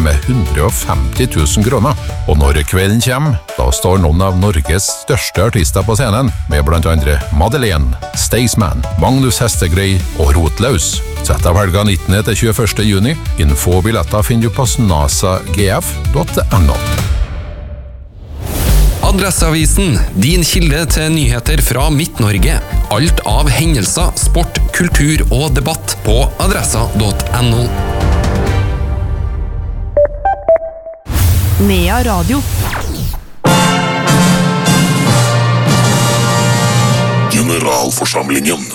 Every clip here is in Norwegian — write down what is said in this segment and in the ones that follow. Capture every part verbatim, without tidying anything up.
med hundre og femti tusen kroner. Og når kvelden kommer, da står noen av Norges største artister på scenen, med blant andre Madeleine, Staysman, Magnus Hestegrei og Rotlaus. Sett av helga nittende til tjueførste juni. Info og billetter finner du på snasagf punktum no. Adresseavisen, din kilde til nyheter fra Midt-Norge. Alt av hendelser, sport, kultur og debatt på adressa punktum no. Nea Radio. Generalforsamlingen.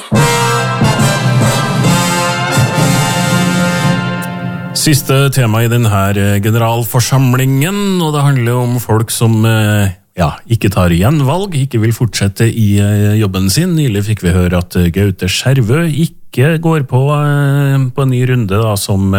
Siste tema i denne generalforsamlingen, og det handler om folk som ja, ikke tar igjen valg, ikke vil fortsette i jobben sin. Nylig fikk vi høre at Gaute Skjervø ikke går på, på en ny runde da, som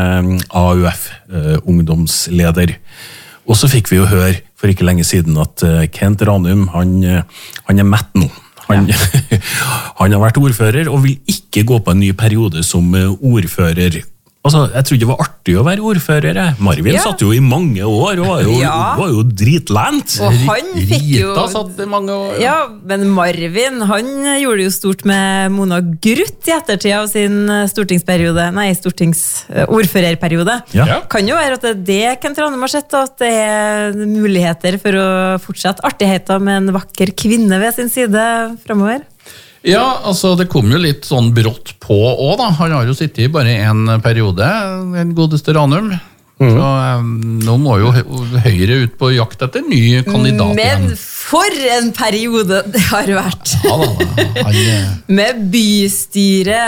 A U F-ungdomsleder. Og så fikk vi jo høre for ikke lenge siden at Kent Ranum, han, han er mett nå. Han, ja. Han har vært ordfører og vil ikke gå på en ny periode som ordfører. Altså, jeg trodde det var artig å være ordfører. Marvin ja. Satt jo i mange år og var jo, ja. var jo dritlent. Og han fikk jo... Rita satt i mange år. Ja, men Marvin, han gjorde det jo stort med Mona Gruth i ettertid av sin stortingsperiode, nei, stortingsordførerperiode. Ja. Kan jo være at det er det Kent Ranum har sett, at det er muligheter for å fortsette artigheter med en vakker kvinne ved sin side fremover. Ja, altså det kom jo litt sånn brått på også da. Han har jo sittet i bare en periode, den godeste Ranum. Mm. Så um, nå må jo Høyre ut på jakt etter ny kandidat igjen. Men for en periode det har vært. Ja da, da. Han, med bystyre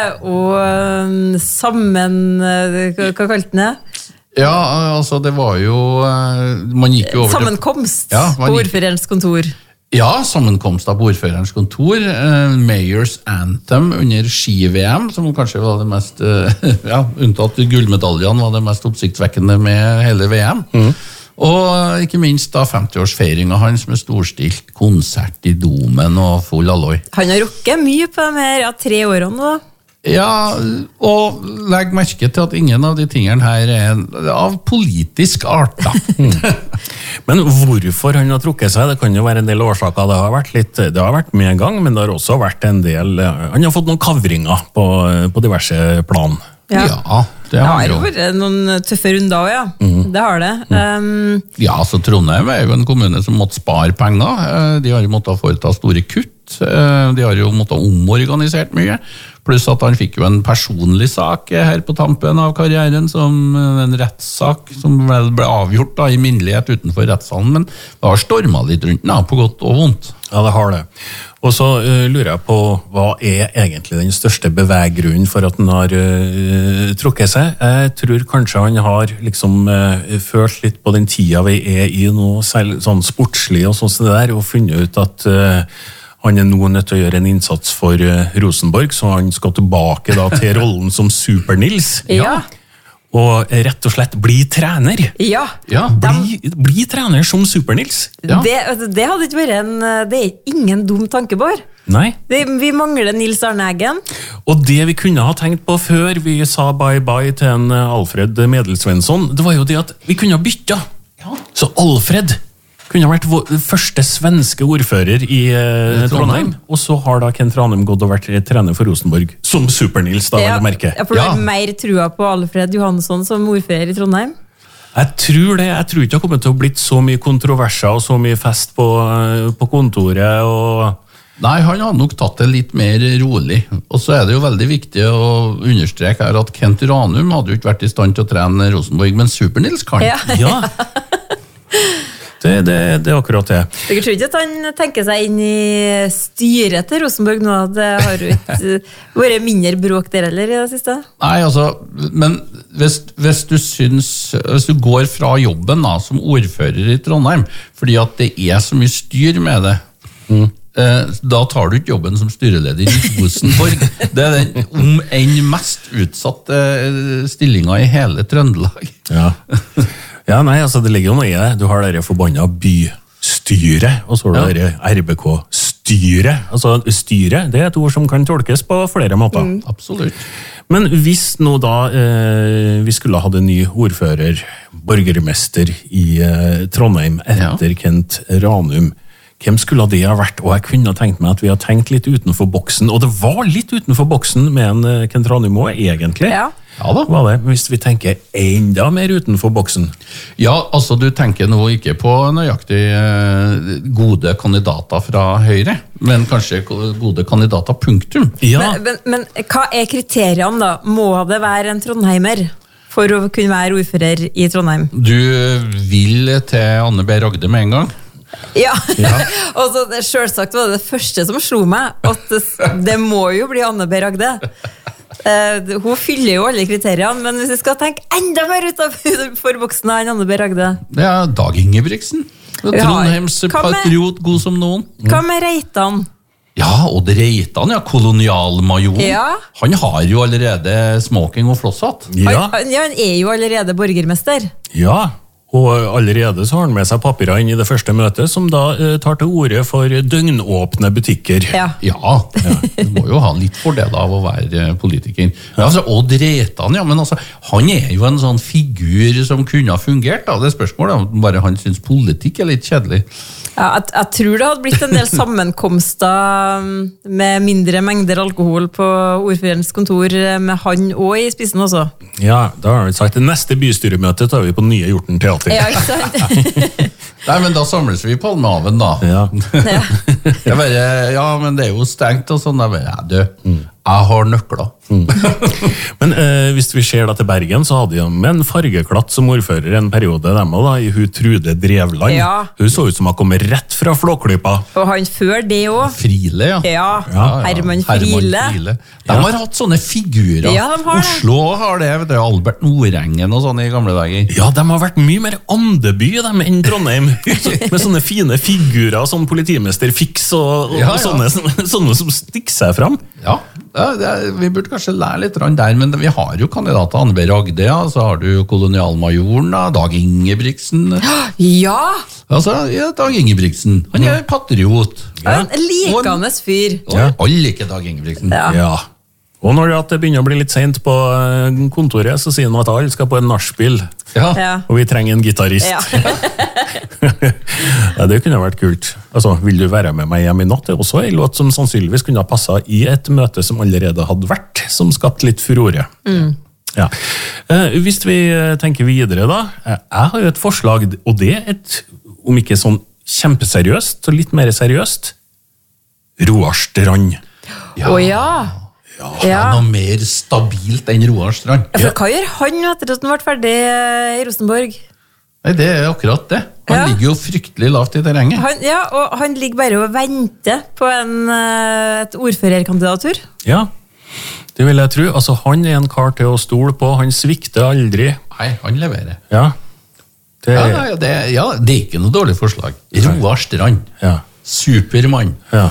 og sammen, hva kalte den det? Ja, altså det var jo, man gikk jo over Sammenkomst til, ja, på ordførerens kontor. Ja, sammenkomst av ordførerens kontor, uh, Mayors Anthem under ski-V M, som kanskje var det mest, uh, ja, unntatt gullmedaljene, var det mest oppsiktsvekkende med hele V M. Mm. Og ikke minst da femti-årsfeiringen hans med storstilt konsert i Domen og full alloy. Han har rukket mye på de her ja, tre årene da. Ja, og legg merke til at ingen av de tingene her er av politisk art da. Men hvorfor han har trukket seg, det kan jo være en del årsaker. Det har vært litt, det har vært med en gang, men det har også vært en del, han har fått noen kavringer på, på diverse plan. Ja, ja det har jo. Det har vært noen tøffe runder også, ja. Mm. Det har det. Um, ja, så Trondheim er jo en kommune som måtte spare penger. De har jo måttet foreta store kutt. De har jo måttet omorganisert mye. Pluss at han fikk jo en personlig sak her på tampen av karrieren, som en rettssak som vel ble avgjort da, i minnelighet utenfor rettssalen, men det har stormet litt rundt da, på godt og vondt. Ja, det har det. Og så uh, lurer jeg på, hva er egentlig den største beveggrunnen for at han har uh, trukket seg? Jeg tror kanskje han har liksom uh, følt litt på den tida vi er i noe selv, sånn sportslig og sånn som det der, og funnet ut at uh, han er nå nødt til å gjøre en innsats for uh, Rosenborg, så han skal tilbake da, til rollen som Super-Nils. Ja. Og rett og slett bli trener. Ja. ja bli, bli trener som Super-Nils. Ja. Det, det hadde ikke vært en, det er ingen dum tanke, Bård. Nei. Det, vi mangler Nils Arne Eggen. Og det vi kunne ha tenkt på før vi sa bye-bye til en Alfred Medelsvensson, det var jo det at vi kunne ha bytta. Ja. Så Alfred kunne ha vært vår første svenske ordfører i eh, Trondheim, og så har da Kent Ranum gått og vært trener for Rosenborg, som Super-Nils da, ja, vil merke. Ja, for du har mer trua på Alfred Johansson som ordfører i Trondheim? Jeg tror det, jeg tror ikke det har kommet til å blitt så mye kontroverser og så mye fest på, på kontoret, og... Nei, han har nok tatt det litt mer rolig. Og så er det jo veldig viktig å understreke her at Kent Ranum hadde jo ikke vært i stand til å trene Rosenborg, men Super-Nils kan. Ja. Ja. Det, det, det er akkurat det. Jeg tror ikke at han tenker seg inn i styret til Rosenborg nå. Det har jo ikke vært mindre bråk der eller i det siste. Nei, altså, men hvis, hvis du syns, hvis du går fra jobben da, som ordfører i Trondheim, fordi at det er så mye styr med det, mm. eh, da tar du ikke jobben som styreleder i Rosenborg. Det er den om enn mest utsatte stillingen i hele Trøndelag. Ja. Ja, nei, altså det ligger jo noe i det. Du har dere forbanna bystyret, og så har du ja. dere R B K-styret. Altså styret, det er et ord som kan tolkes på flere måter. Mm. Absolutt. Men hvis nå da eh, vi skulle ha en ny ordfører, borgermester i eh, Trondheim etter ja. Kent Ranum, hvem skulle det ha vært? Og jeg kunne tenkt meg at vi har tenkt litt utenfor boksen, og det var litt utenfor boksen med en eh, Kent Ranum også, egentlig. Ja. Ja da. Var det, hvis vi tenker enda mer utenfor boksen. Ja, altså du tenker nå ikke på nøyaktig eh, gode kandidater fra Høyre, men kanskje gode kandidater punktum. Ja. Men, men, men hva er kriteriene da? Må det være en trondheimer for å kunne være ordfører i Trondheim? Du vil til Anne B. Ragde med en gang? Ja, ja. Og så selvsagt var det det første som slo meg, at det, det må jo bli Anne B. Ragde. Uh, hun fyller jo alle kriteriene, men hvis vi skal tenke enda mer utenfor boksen enn Anne B. Ragde. Det er Dag Ingebrigtsen. Trondheims patriot, god som noen. Hva med Reitan? Ja, Odd Reitan, ja, kolonialmajor. Ja. Han har jo allerede smoking og flosshatt. Ja. Han, ja, han er jo allerede borgermester. Ja, og allerede så har han med seg papirene inn i det første møtet, som da uh, tar til orde for døgnåpne butikker. Ja. Ja, ja, du må jo ha litt fordel av å være politiker. Ja, altså, Odd Reitan, ja, men altså, han er jo en sånn figur som kunne ha fungert, da. Det er spørsmålet, bare han synes politikk er litt kjedelig. Ja, jeg, jeg tror det hadde blitt en del sammenkomster med mindre mengder alkohol på ordførerens kontor, med han også i spissen også. Ja, da har vi sagt, det neste bystyremøte tar vi på Nye Hjorten Teater. Ja, ikke sant? Nei, men da samles vi på Palmehaven, da. Ja. Ja. Jeg bare, ja, men det er jo stengt og sånn. Jeg bare, ja, du, jeg har nøkler. Mm. Men eh, hvis vi ser da til Bergen, så hadde de med en fargeklatt som ordfører en periode, dem da, i hun Trude Drevland. Ja. Hun så ut som hun kom rett fra Flåklypa. Og han før det også. Friele, ja. Ja, Ja, ja. Herman Friele. Friele. De har hatt sånne figurer. Ja, de har det. Oslo har det, vet du, Albert Nordengen og sånn i gamle dager. Ja, de har vært mye mer andeby dem enn Trondheim. Så, med sånne fine figurer, sånn politimester Fix og, og Ja, ja. Sånne, som- sånne som stikker seg fram. Ja, det er, det er, vi burde kanskje lære litt grann der, men vi har jo kandidater. Anne B. Ragde, ja, så har du kolonialmajoren, da, Dag Ingebrigtsen. Ja, Altså, ja, Dag Ingebrigtsen. Han er patriot. en likende fyr. Og Ja. alle liker Dag Ingebrigtsen. Ja. Ja. Og når det begynner å bli litt sent på eh, kontoret, så sier han at alle skal på en nachspiel. Ja. Ja. Og vi trenger en gitarist. Ja. Ja, det kunne vært kult. Altså, Vil du være med meg hjem i natt? Det er også en låt som sannsynligvis kunne ha passet i et møte som allerede hadde vært, som skapte litt furore. Mm. Ja. Eh, hvis vi tenker videre da, eh, jeg har jo et forslag, og det er et, om ikke sånn kjempeseriøst, så litt mer seriøst, Roar Strand. Å ja. Ja. Noe mer stabilt enn Roar Strand. Ja, for hva gjør han etter at han ble ferdig eh, i Rosenborg? Nei, det er akkurat det. Han Ja. ligger jo fryktelig lavt i terrenget. Han, ja, og han ligger bare og venter på en, eh, et ordførerkandidatur. Ja, det vil jeg tro. Altså, han er en kar til å stole på, han svikter aldri. Nei, han leverer. Ja, det, Ja, ja, det, ja, det er ikke noe dårlig forslag. Roar Strand. ja. Supermann. Ja.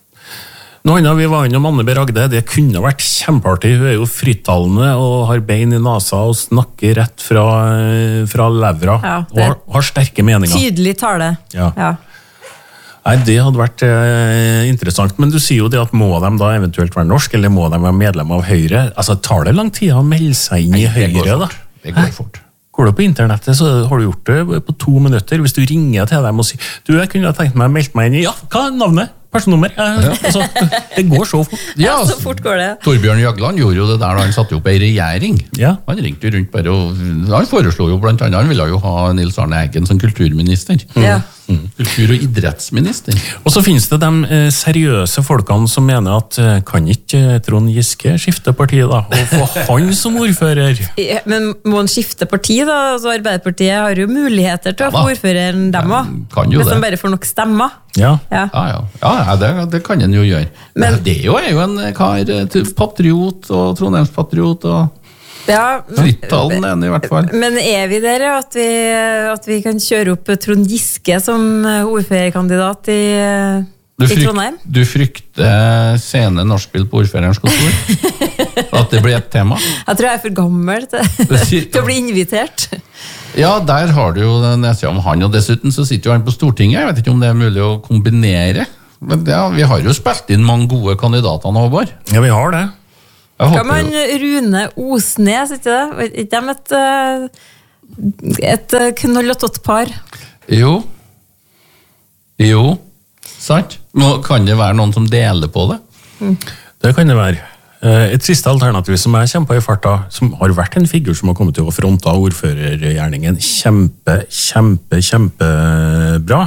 Noe annet vi var innom Anne B. Ragde, det kunne vært kjempeartig. Hun er jo frittalende og har bein i nasa og snakker rett fra, fra levra. Ja, og det- har, har sterke meninger. Tydelig tale. Ja. Ja. Nei, det hadde vært eh, interessant. Men du sier jo det at må de da eventuelt være norsk, eller må de være medlem av Høyre? Altså, tar det lang tid å melde seg inn i Det går Høyre, da? fort. Det går fort. Går du på internettet, så har du gjort det på to minutter. Hvis du ringer til dem og sier du, jeg kunne ha tenkt meg å melde meg inn i, ja, hva er navnet? Personnummer? Eh, altså, det går så fort. Ja, Ja, så fort går det. Torbjørn Jagland gjorde jo det der da han satte opp ei regjering. Ja. Han ringte jo rundt bare og han foreslo jo blant annet, han ville jo ha Nils Arne Eggen som kulturminister. Ja. Kultur- og idrettsminister. Og så finnes det de eh, seriøse folkene som mener at eh, kan ikke eh, Trond Giske skifte parti da, og få han som ordfører? Ja, men må han skifte parti, da? Altså, Arbeiderpartiet har jo muligheter til Ja å få da. ordføreren dem Ja, òg. kan jo Hvis det. de bare får nok stemmer. Ja. Ja. Ja, ja, ja, ja det, det kan en jo gjøre. Men, Men- det er jo, er jo en kar, eh, patriot og Trondheimspatriot og Ja, frittalen er han i hvert fall. men er vi der, ja, at vi, at vi kan kjøre opp Trond Giske som ordførerkandidat i, Du, i frykt, Trondheim? du frykter sene nachspiel på ordførerens kontor? At det blir et tema? Jeg tror jeg er for gammel til, til å bli invitert. Ja, der har du jo nedsida om han, og dessuten så sitter jo han på Stortinget. Jeg vet ikke om det er mulig å kombinere. Men ja, vi har jo spilt inn mange gode kandidater nå, Bård. Ja, vi har det. Hva med Rune Osnes, ikke det? Ikke de et, et knoll og tott par? Jo. Jo, sant? Nå kan det være noen som deler på det? Mm. Det kan det være. Et siste alternativ som jeg kjemper i farta, som har vært en figur som har kommet til å fronte ordførergjerningen kjempe, kjempe, kjempebra.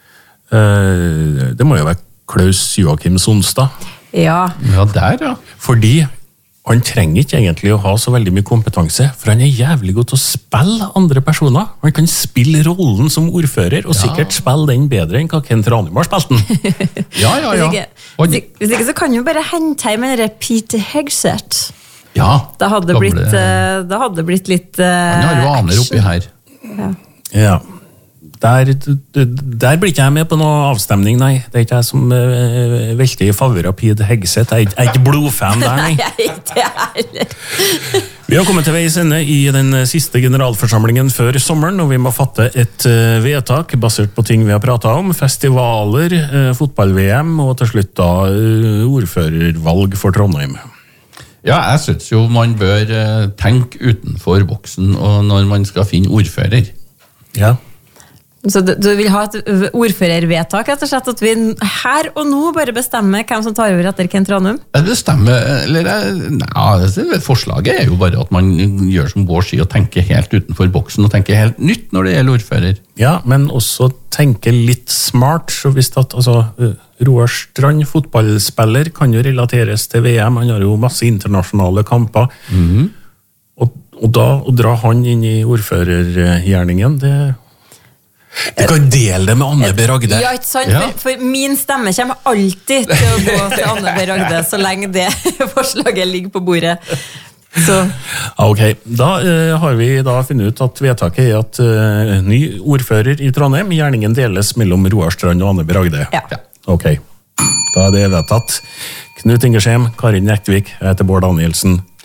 Det må jo være Klaus Joachim Sonstad. Ja. Ja, der ja. Fordi han trenger ikke egentlig å ha så veldig mye kompetanse, for han er jævlig god til å spille andre personer. Han kan spille rollen som ordfører, og ja. sikkert spille den bedre enn hva Kent Ranum har spilt den. Ja, ja, ja. Hvis ikke, hvis ikke så kan jo bare hente hjem en Peter Hegseth. Ja. Da hadde det blitt, da hadde det blitt litt uh, han har vaner oppi her. Ja. Ja. Der, der blir ikke jeg med på noe avstemning, nei. Det er ikke jeg som uh, velter i favør av Peter Hegseth. Jeg, jeg er ikke blodfan der, nei. Nei, jeg er ikke heller. Vi har kommet til veis ende i den siste generalforsamlingen før sommeren, og vi må fatte et uh, vedtak basert på ting vi har pratet om. Festivaler, uh, fotball-V M, og til slutt da uh, ordførervalg for Trondheim. Ja, jeg synes jo man bør uh, tenke utenfor boksen og når man skal finne ordfører. Ja. Så du, du vil ha et ordførervedtak, rett og slett, at vi her og nå bare bestemmer hvem som tar over etter Kent Ranum? Jeg bestemmer, eller nei, forslaget er jo bare at man gjør som Bård sier og tenker helt utenfor boksen og tenker helt nytt når det gjelder ordfører. Ja, men også tenke litt smart, så hvis at, altså, Roar Strand, fotballspiller, kan jo relateres til V M, han har jo masse internasjonale kamper, mm-hmm. og, og da å dra han inn i ordførergjerningen, det... Du kan dele det med Anne B. Ragde. Ja, ikke sant? Ja. For, for min stemme kommer alltid til å gå til Anne B. Ragde, så lenge det forslaget ligger på bordet. Så. Ok, da uh, har vi da funnet ut at vedtaket er at uh, ny ordfører i Trondheim, gjerningen deles mellom Roar Strand og Anne B. Ragde. Ja. Ok, da er det vedtatt. Knut Ingersheim, Karin Nektvik, jeg heter Bård Danielsen.